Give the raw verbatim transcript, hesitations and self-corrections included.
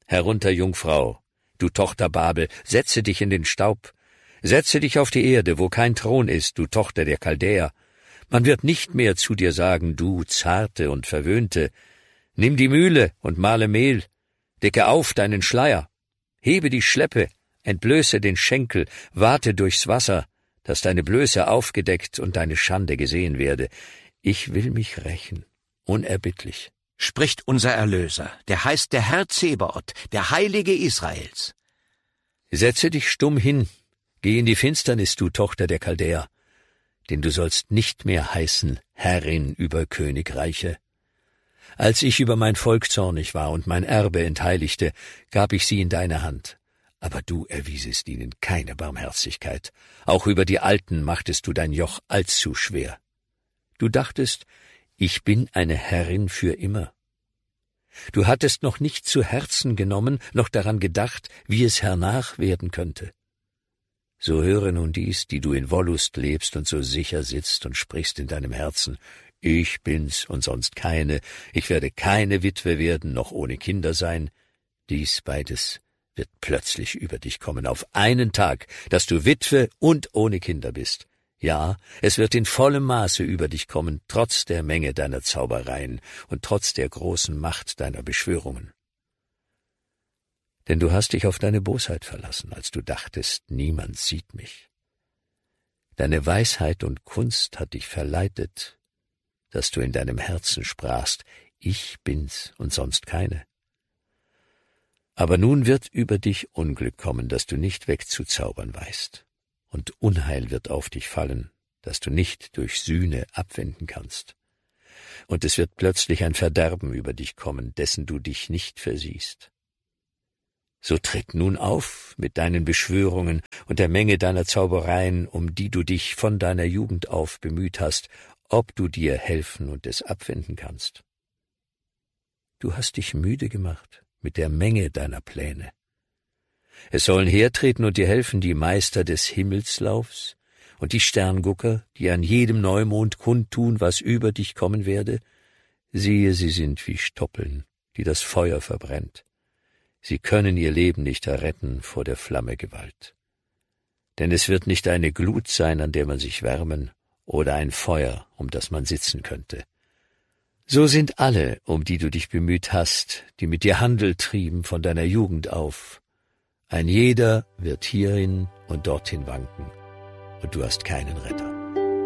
Herunter, Jungfrau, du Tochter Babel, setze dich in den Staub. Setze dich auf die Erde, wo kein Thron ist, du Tochter der Chaldäer. Man wird nicht mehr zu dir sagen, du Zarte und Verwöhnte. Nimm die Mühle und mahle Mehl, decke auf deinen Schleier, hebe die Schleppe, entblöße den Schenkel, wate durchs Wasser, dass deine Blöße aufgedeckt und deine Schande gesehen werde. Ich will mich rächen, unerbittlich. Spricht unser Erlöser, der heißt der Herr Zebaoth, der Heilige Israels. Setze dich stumm hin, geh in die Finsternis, du Tochter der Chaldäer, denn du sollst nicht mehr heißen Herrin über Königreiche. Als ich über mein Volk zornig war und mein Erbe entheiligte, gab ich sie in deine Hand. Aber du erwiesest ihnen keine Barmherzigkeit. Auch über die Alten machtest du dein Joch allzu schwer. Du dachtest, ich bin eine Herrin für immer. Du hattest noch nicht zu Herzen genommen, noch daran gedacht, wie es hernach werden könnte. So höre nun dies, die du in Wollust lebst und so sicher sitzt und sprichst in deinem Herzen, ich bin's und sonst keine, ich werde keine Witwe werden, noch ohne Kinder sein. Dies beides wird plötzlich über dich kommen, auf einen Tag, dass du Witwe und ohne Kinder bist. Ja, es wird in vollem Maße über dich kommen, trotz der Menge deiner Zaubereien und trotz der großen Macht deiner Beschwörungen. Denn du hast dich auf deine Bosheit verlassen, als du dachtest, niemand sieht mich. Deine Weisheit und Kunst hat dich verleitet, dass du in deinem Herzen sprachst, ich bin's und sonst keine. Aber nun wird über dich Unglück kommen, das du nicht wegzuzaubern weißt, und Unheil wird auf dich fallen, das du nicht durch Sühne abwenden kannst. Und es wird plötzlich ein Verderben über dich kommen, dessen du dich nicht versiehst. So tritt nun auf mit deinen Beschwörungen und der Menge deiner Zaubereien, um die du dich von deiner Jugend auf bemüht hast, ob du dir helfen und es abwenden kannst. Du hast dich müde gemacht mit der Menge deiner Pläne. Es sollen hertreten und dir helfen die Meister des Himmelslaufs und die Sterngucker, die an jedem Neumond kundtun, was über dich kommen werde. Siehe, sie sind wie Stoppeln, die das Feuer verbrennt. Sie können ihr Leben nicht erretten vor der Flamme Gewalt. Denn es wird nicht eine Glut sein, an der man sich wärmen, oder ein Feuer, um das man sitzen könnte. So sind alle, um die du dich bemüht hast, die mit dir Handel trieben von deiner Jugend auf. Ein jeder wird hierin und dorthin wanken, und du hast keinen Retter.